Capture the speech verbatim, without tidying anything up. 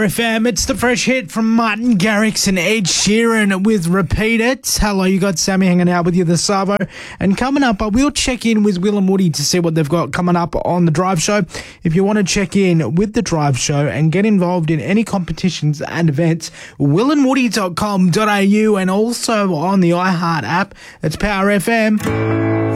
F M. It's the fresh hit from Martin Garrix and Ed Sheeran with Repeat It. Hello, you got Sammy hanging out with you, the Savo. And coming up, I will check in with Will and Woody to see what they've got coming up on the Drive Show. If you want to check in with the Drive Show and get involved in any competitions and events, will and woody dot com dot a u and also on the iHeart app. It's Power F M.